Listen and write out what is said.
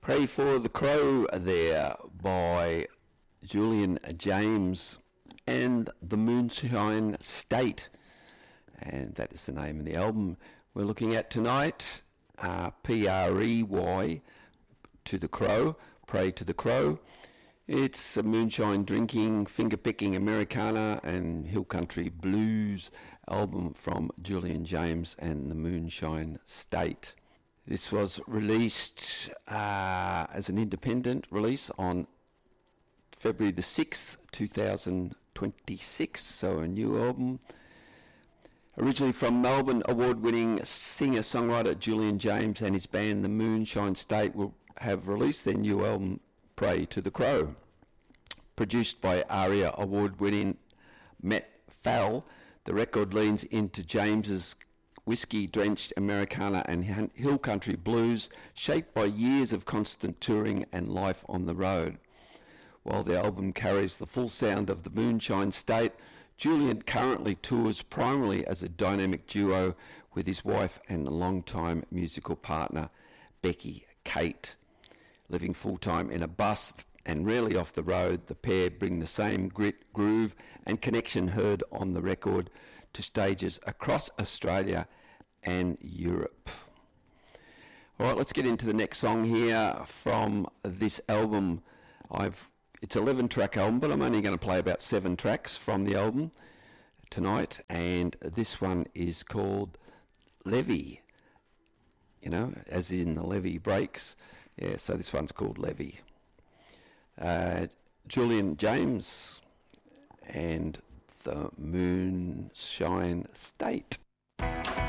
Pray for the Crow there by Julian James and the Moonshine State. And that is the name of the album we're looking at tonight. P-R-E-Y to the Crow, Pray to the Crow. It's a moonshine drinking, finger picking Americana and hill country blues album from Julian James and the Moonshine State. This was released as an independent release on February the 6th, 2026, so a new album. Originally from Melbourne, award-winning singer-songwriter Julian James and his band The Moonshine State will have released their new album, Pray to the Crow. Produced by ARIA award-winning Matt Farrell, the record leans into James's whiskey-drenched Americana and hill country blues, shaped by years of constant touring and life on the road. While the album carries the full sound of the Moonshine State, Julian currently tours primarily as a dynamic duo with his wife and longtime musical partner, Becky Kate. Living full-time in a bus and rarely off the road, the pair bring the same grit, groove and connection heard on the record to stages across Australia and Europe. All right, let's get into the next song here from this album. It's an 11-track album, but I'm only going to play about 7 tracks from the album tonight, and this one is called Levy, as in the levee breaks. Yeah, so this one's called Levy. Julian James and the Moonshine State.